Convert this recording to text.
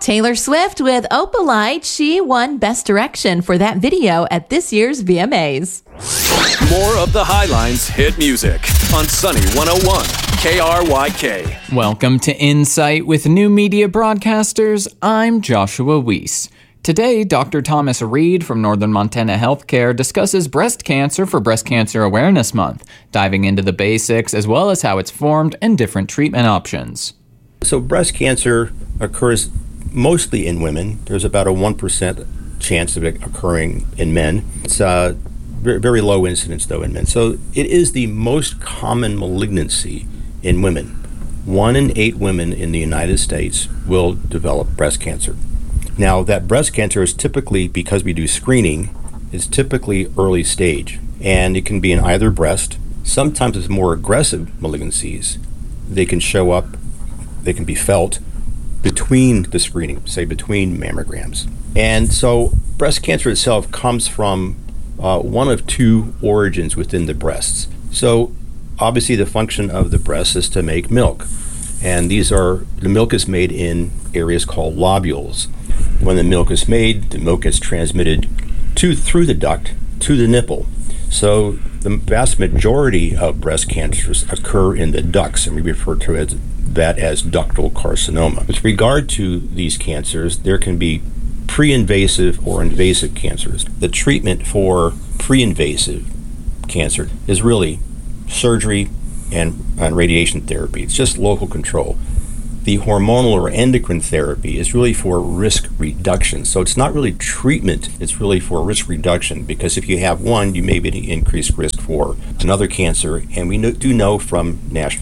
Taylor Swift with Opalite. She won Best Direction for that video at this year's VMAs. More of the Highlines hit music on Sunny 101 KRYK. Welcome to Insight with New Media Broadcasters. I'm Joshua Weiss. Today, Dr. Thomas Reed from Northern Montana Healthcare discusses breast cancer for Breast Cancer Awareness Month, diving into the basics as well as how it's formed and different treatment options. So breast cancer occurs mostly in women. There's about a 1% chance of it occurring in men. It's very low incidence, though, in men. So it is the most common malignancy in women. 1 in 8 women in the United States will develop breast cancer. Now, that breast cancer is typically, because we do screening, is typically early stage, and it can be in either breast. Sometimes it's more aggressive malignancies. They can show up, they can be felt between the screening, say between mammograms. And so breast cancer itself comes from one of 2 origins within the breasts. So obviously the function of the breast is to make milk. And the milk is made in areas called lobules. When the milk is made, the milk is transmitted through the duct to the nipple. So the vast majority of breast cancers occur in the ducts, and we refer to that as ductal carcinoma. With regard to these cancers, there can be pre-invasive or invasive cancers. The treatment for pre-invasive cancer is really surgery and radiation therapy. It's just local control. The hormonal or endocrine therapy is really for risk reduction. So it's not really treatment, it's really for risk reduction, because if you have one, you may be at increased risk for another cancer. And we do know from national